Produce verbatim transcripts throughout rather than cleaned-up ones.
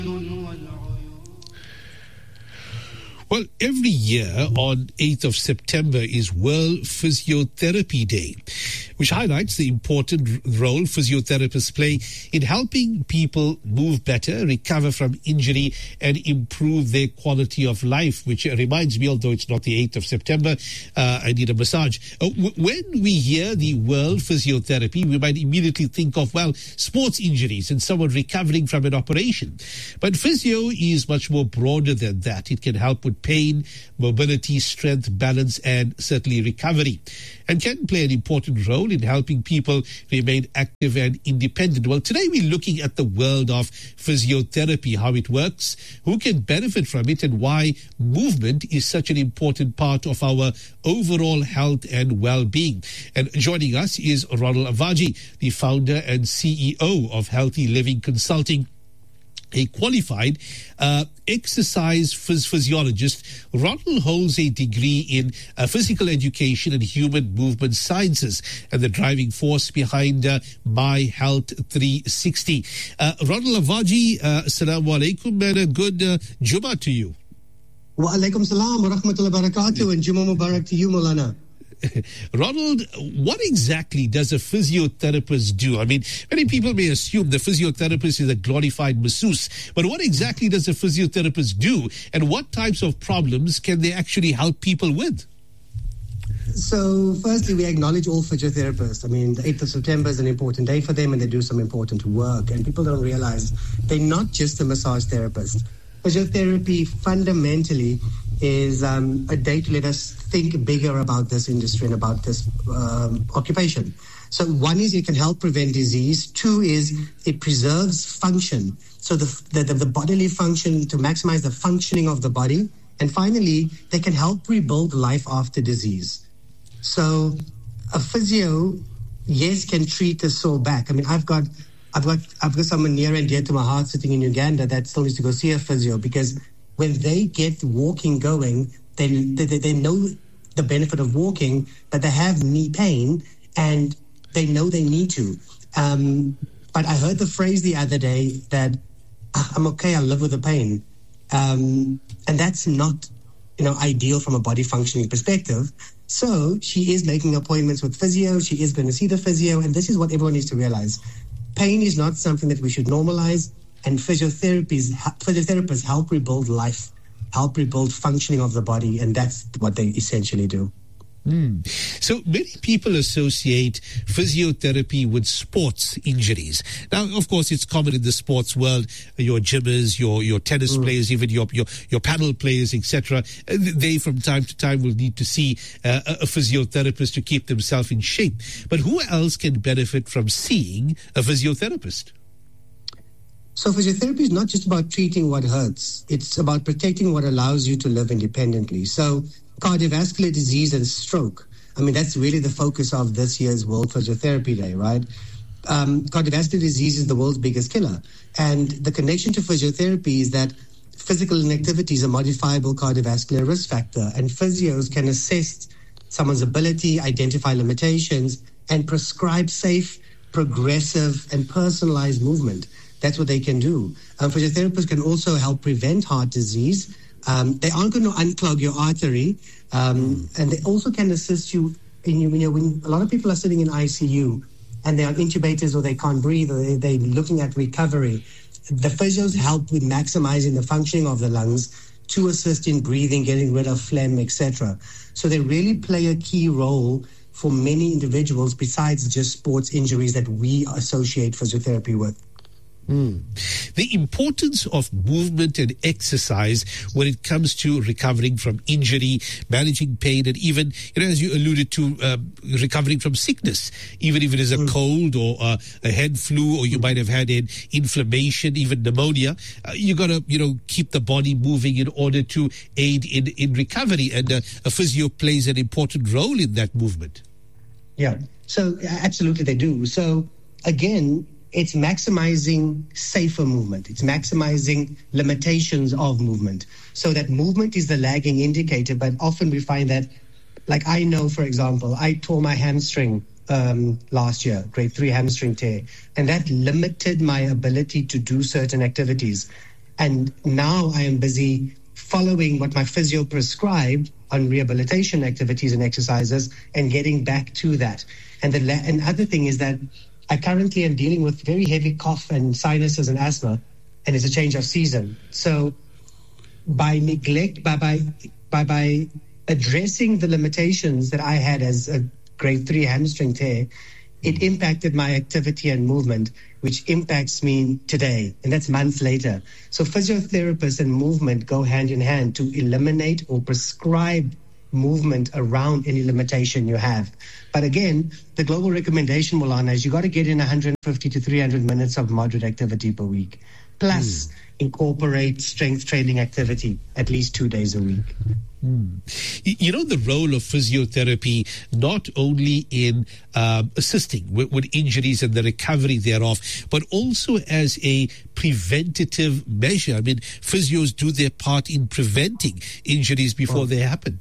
Well, every year on eighth of September is World Physiotherapy Day, which highlights the important role physiotherapists play in helping people move better, recover from injury, and improve their quality of life, which reminds me, although it's not the eighth of September, uh, I need a massage. Uh, w- when we hear the World Physiotherapy, we might immediately think of, well, sports injuries and someone recovering from an operation. But physio is much more broader than that. It can help with pain, mobility, strength, balance, and certainly recovery, and can play an important role in helping people remain active and independent. Well, today we're looking at the world of physiotherapy, how it works, who can benefit from it, and why movement is such an important part of our overall health and well-being. And joining us is Ronald Avaji, the founder and C E O of Healthy Living Consulting, a qualified uh, exercise phys- physiologist. Ronald holds a degree in uh, physical education and human movement sciences, and the driving force behind uh, My Health three sixty. Uh, Ronald Avaji, uh, assalamu alaikum, and a good uh, Jummah to you. Wa alaikum salam wa rahmatullahi wa barakatuh, and Jummah Mubarak to you, Maulana. Ronald, what exactly does a physiotherapist do? I mean, many people may assume the physiotherapist is a glorified masseuse, but what exactly does a physiotherapist do, and what types of problems can they actually help people with? So, firstly, we acknowledge all physiotherapists. I mean, the eighth of September is an important day for them, and they do some important work, and people don't realize they're not just a massage therapist. Physiotherapy fundamentally is um, a day to let us think bigger about this industry and about this um, occupation. So one is it can help prevent disease. Two is it preserves function. So the, the, the bodily function, to maximize the functioning of the body. And finally, they can help rebuild life after disease. So a physio, yes, can treat a sore back. I mean, I've got I've got I've got someone near and dear to my heart sitting in Uganda that still needs to go see a physio, because when they get walking going, they, they they know the benefit of walking, but they have knee pain and they know they need to. Um, but I heard the phrase the other day that I'm okay, I'll live with the pain, um, and that's not, you know, ideal from a body functioning perspective. So she is making appointments with physio. She is going to see the physio, and this is what everyone needs to realize. Pain is not something that we should normalize, and physiotherapies, physiotherapists help rebuild life, help rebuild functioning of the body, and that's what they essentially do. Mm. So many people associate physiotherapy with sports injuries. Now, of course, it's common in the sports world. Your gymmers, your your tennis mm. players, even your your, your paddle players, et cetera. They, from time to time, will need to see uh, a physiotherapist to keep themselves in shape. But who else can benefit from seeing a physiotherapist? So physiotherapy is not just about treating what hurts. It's about protecting what allows you to live independently. So cardiovascular disease and stroke, I mean, that's really the focus of this year's World Physiotherapy Day, right? Um, cardiovascular disease is the world's biggest killer. And the connection to physiotherapy is that physical inactivity is a modifiable cardiovascular risk factor, and physios can assess someone's ability, identify limitations, and prescribe safe, progressive, and personalized movement. That's what they can do. Um, physiotherapists can also help prevent heart disease. Um, they aren't going to unclog your artery, um, and they also can assist you in, you know, when a lot of people are sitting in I C U and they're on incubators or they can't breathe or they, they're looking at recovery. The physios help with maximizing the functioning of the lungs to assist in breathing, getting rid of phlegm, et cetera. So they really play a key role for many individuals besides just sports injuries that we associate physiotherapy with. Mm. The importance of movement and exercise when it comes to recovering from injury, managing pain, and even, you know, as you alluded to, um, recovering from sickness, even if it is a mm. cold or uh, a head flu, or you might have had an inflammation, even pneumonia. Uh, you got to, you know, keep the body moving in order to aid in, in recovery, and uh, a physio plays an important role in that movement. Yeah, so absolutely they do. So again, it's maximizing safer movement. It's maximizing limitations of movement. So that movement is the lagging indicator, but often we find that, like I know, for example, I tore my hamstring um, last year, grade three hamstring tear, and that limited my ability to do certain activities. And now I am busy following what my physio prescribed on rehabilitation activities and exercises and getting back to that. And the la- and other thing is that I currently am dealing with very heavy cough and sinuses and asthma, and it's a change of season. So by neglect, by by by, by addressing the limitations that I had as a grade three hamstring tear, it impacted my activity and movement, which impacts me today, and that's months later. So physiotherapists and movement go hand in hand to eliminate or prescribe movement around any limitation you have. But again, the global recommendation, Molana, is you got to get in one hundred fifty to three hundred minutes of moderate activity per week, plus mm. incorporate strength training activity at least two days a week. Hmm. You know, the role of physiotherapy, not only in um, assisting with, with injuries and the recovery thereof, but also as a preventative measure. I mean, physios do their part in preventing injuries before oh. they happen.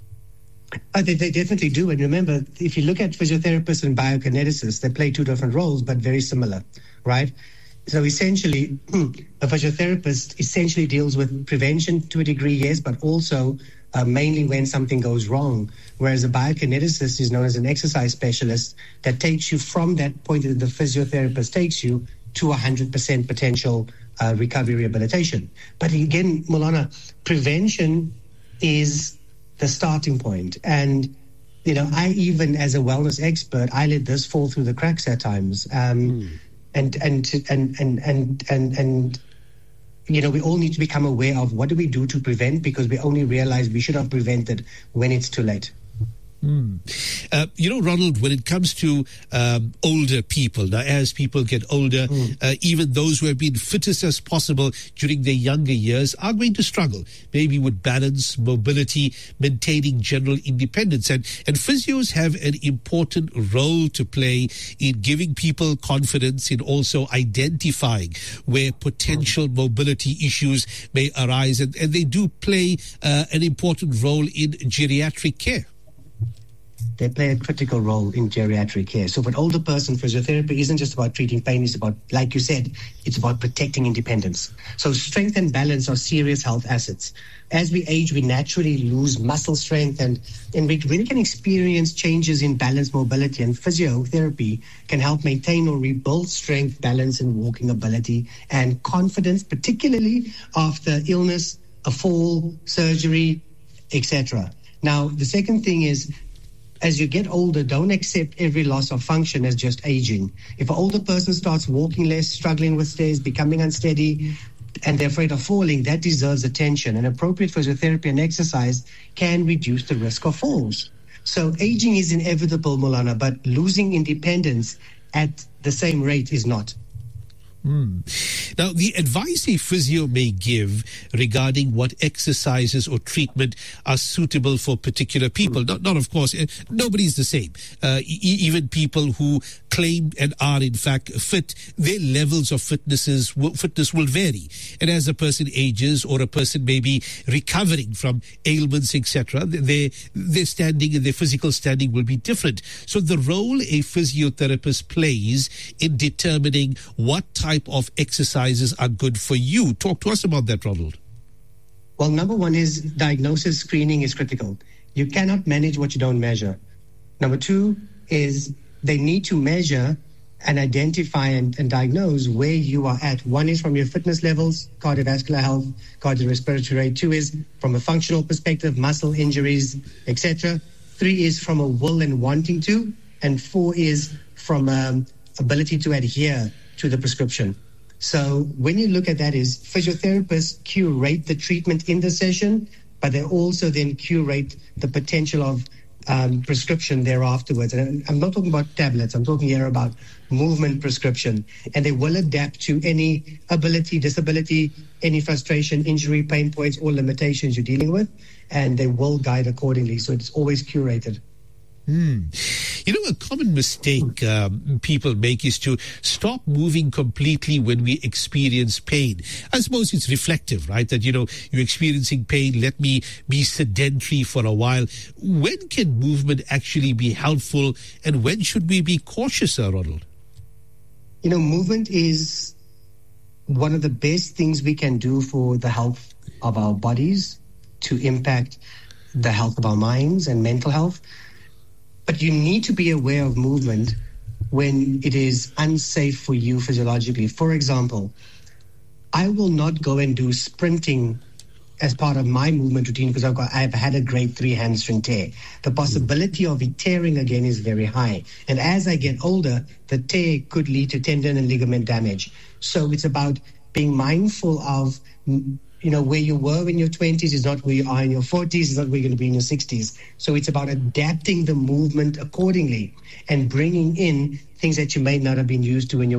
Uh, they, they definitely do. And remember, if you look at physiotherapists and biokineticists, they play two different roles, but very similar, right? So essentially, a physiotherapist essentially deals with prevention to a degree, yes, but also uh, mainly when something goes wrong. Whereas a biokineticist is known as an exercise specialist that takes you from that point that the physiotherapist takes you to one hundred percent potential uh, recovery rehabilitation. But again, Molana, prevention is the starting point. And, you know, I even as a wellness expert, I let this fall through the cracks at times. Um, mm. And and and and and and and you know, we all need to become aware of what do we do to prevent, because we only realize we should have prevented when it's too late. Mm. Uh, you know, Ronald, when it comes to um, older people, now as people get older, mm. uh, even those who have been fittest as possible during their younger years are going to struggle, maybe with balance, mobility, maintaining general independence. And, and physios have an important role to play in giving people confidence, in also identifying where potential mm. mobility issues may arise. And, and they do play uh, an important role in geriatric care. They play a critical role in geriatric care. So for an older person, physiotherapy isn't just about treating pain. It's about, like you said, it's about protecting independence. So strength and balance are serious health assets. As we age, we naturally lose muscle strength, and, and we really can experience changes in balance, mobility, and physiotherapy can help maintain or rebuild strength, balance, and walking ability and confidence, particularly after illness, a fall, surgery, et cetera. Now, the second thing is, as you get older, don't accept every loss of function as just aging. If an older person starts walking less, struggling with stairs, becoming unsteady, and they're afraid of falling, that deserves attention. And appropriate physiotherapy and exercise can reduce the risk of falls. So aging is inevitable, Molana, but losing independence at the same rate is not. Mm. Now, the advice a physio may give regarding what exercises or treatment are suitable for particular people, not, not of course, uh, nobody's the same. Uh, e- even people who claim and are in fact fit, their levels of fitnesses will, fitness will vary. And as a person ages, or a person may be recovering from ailments, et cetera, their, their standing and their physical standing will be different. So the role a physiotherapist plays in determining what type of exercises are good for you. Talk to us about that, Ronald. Well, number one is diagnosis screening is critical. You cannot manage what you don't measure. Number two is they need to measure and identify and, and diagnose where you are at. One is from your fitness levels, cardiovascular health, cardiorespiratory rate. Two is from a functional perspective, muscle injuries, et cetera. Three is from a will and wanting to. And four is from um, ability to adhere to the prescription. So when you look at that, is physiotherapists curate the treatment in the session, but they also then curate the potential of um, prescription there afterwards. And I'm not talking about tablets, I'm talking here about movement prescription. And they will adapt to any ability, disability, any frustration, injury, pain points, or limitations you're dealing with, and they will guide accordingly. So it's always curated. Hmm. You know, a common mistake um, people make is to stop moving completely when we experience pain. I suppose it's reflective, right? That, you know, you're experiencing pain, let me be sedentary for a while. When can movement actually be helpful, and when should we be cautious, Ronald? You know, movement is one of the best things we can do for the health of our bodies to impact the health of our minds and mental health. But you need to be aware of movement when it is unsafe for you physiologically. For example, I will not go and do sprinting as part of my movement routine because I've got I've had a grade three hamstring tear. The possibility of it tearing again is very high. And as I get older, the tear could lead to tendon and ligament damage. So it's about being mindful of, you know, where you were in your twenties is not where you are in your forties, is not where you're going to be in your sixties. So it's about adapting the movement accordingly and bringing in things that you may not have been used to when you